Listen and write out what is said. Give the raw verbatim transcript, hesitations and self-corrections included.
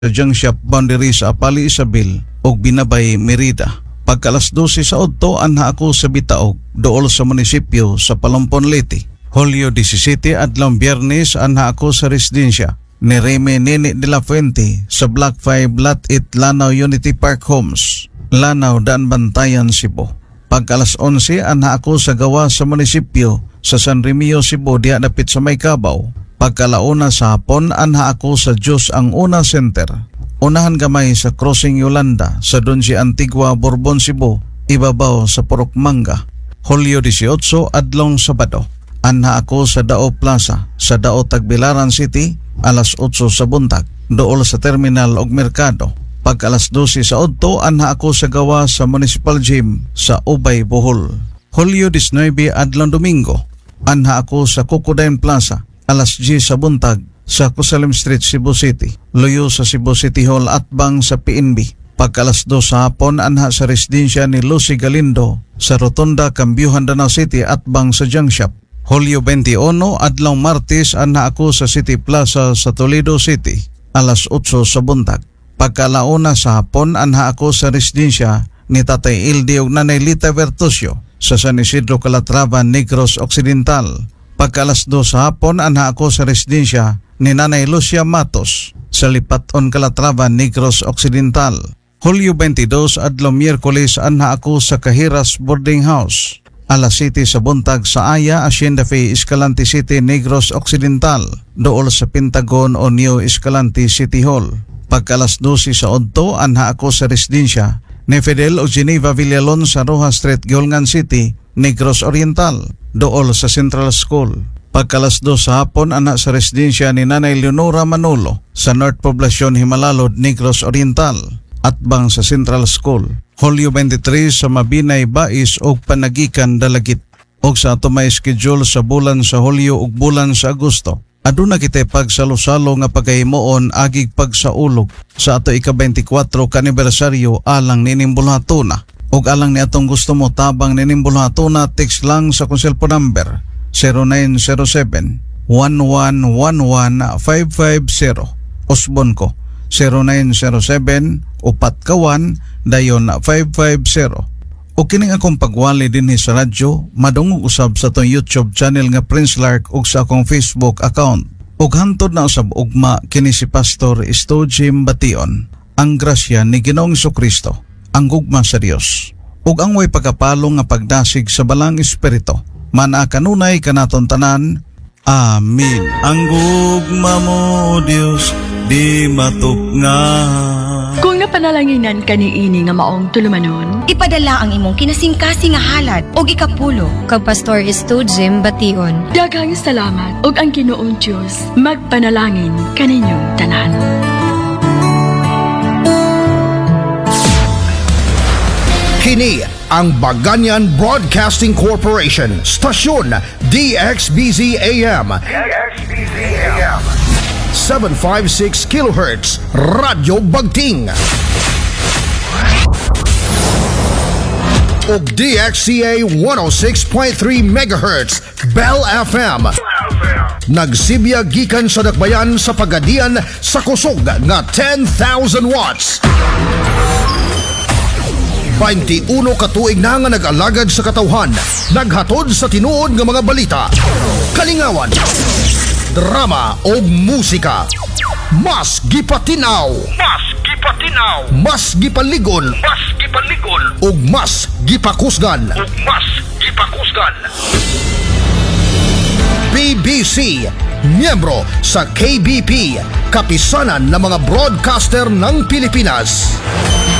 sa junk shop boundary sa Apali Isabel ug Binabay Merida. Pagkalas dose sa odto anha ako sa Bitaog, dool sa munisipyo sa Palompon Leyte. Hulyo disisiete adlaw Biyernes anha ako sa residensya ni Reme Nene de la Fuente sa Block five Lot eight Lanao Unity Park Homes, Lanao, Daan Bantayan, Cebu. Pagkalas onse anha ako sa gawa sa munisipyo sa San Remio, Cebu diha dapit sa May Cabaw. Pagkalauna sa hapon anha ako sa Diyos ang Una Center. Unahan gamay sa Crossing Yolanda sa Donsi Antigua, Bourbon, Cebu, ibabaw sa Purok Manga. Hulyo disiyotso adlong Sabado. Anha ako sa Dao Plaza sa Dao Tagbilaran City alas otso sa buntag, dool sa terminal ug merkado. Pag alas dose sa odto anha ako sa gawa sa Municipal Gym sa Ubay, Bohol. Hulyo disynuebe adlong Domingo. Anha ako sa Kukudayan Plaza alas diyes sa buntag sa Kusalim Street, Cebu City. Luyo sa Cebu City Hall atbang sa P N B. Pagkalas dos sa hapon anha sa residensya ni Lucy Galindo sa Rotunda, Cambiuhan, Danao City atbang sa junk shop. Hulyo twenty-one adlaw Martes anha ako sa City Plaza sa Toledo City alas otso sa buntag. Pagkalauna sa hapon anha ako sa residensya ni Tatay Ildi ug Nanay Lita Vertusio sa San Isidro, Calatrava, Negros Occidental. Pagkalas dos sa hapon anha ako sa residensya ni Nanay Lucia Matos sa Lipaton, Calatrava, Negros Occidental. Hulyo twenty-two adlaw Miyerkules anha ako sa Cajiras Boarding House alas siyete sa buntag sa Aya, Hacienda Fe, Escalante City, Negros Occidental, dool sa Pentagon o New Escalante City Hall. Pagkalas dose sa odto anha ako sa residensya ni Fidel o Geneva Villalon sa Rojas Street, Gilngan City, Negros Oriental, dool sa Central School. Pagkalas dos sa hapon anha sa residensya ni Nanay Leonora Manolo sa North Poblacion, Himalalod, Negros Oriental, atbang sa Central School. Hulyo twenty-three sa Mabinay, Bais ug Panagikan, Dalagit. Og sa ato may schedule sa bulan sa Hulyo ug bulan sa Agosto. Aduna kita pagsalo-salo nga pagkahimuon agig pagsaulog sa ato ika twenty-four ka anibersaryo alang ninimbulhatuna. Og alang ni atong gusto mo tabang ninimbulhatuna, text lang sa kong cellphone number zero nine zero seven, one one one one, five five zero. Osbon ko zero nine zero seven, upat kawan, dayon five five zero. O kining akong pagwali dinhi sa radyo, madungog usab sa tong YouTube channel nga Prince Lark ug sa akong Facebook account. Ug hantod na usab ugma kini si Pastor Estojim Bation. Ang grasya ni Ginoong Jesucristo, ang gugma sa Dios, ug ang way pagkapalong nga pagdasig sa balang espiritu, mana kanunay kanaton tanan. Amen. Ang gugma mo, Dios, di matugna. Kung napanalanginan ka ni ini nga maong tulumanon, ipadala ang imong kinasingkasing nga halad og ikapulo kag Pastor Estojim Bation. daghang salamat ug ang Ginoong Dios magpanalangin kaninyong tanan. Kini ang Baganyan Broadcasting Corporation, Stasyon D X B Z A M. D X B Z A M. seven fifty-six kilohertz, Radyo Bagting. O D X C A one oh six point three megahertz, Bell F M. Nagsibya gikan sa dakbayan sa pagadian sa kusog nga ten thousand watts. twenty-one katuig na nga nag-alagad sa katawhan, naghatod sa tinuod nga mga balita, kalingawan, drama o musika. Mas gipatinaw, mas gipatinaw, mas gipaligon, mas gipaligon, ug mas gipakusgan, ug mas gipakusgan. B B C, miyembro sa K B P, kapisanan ng mga broadcaster ng Pilipinas.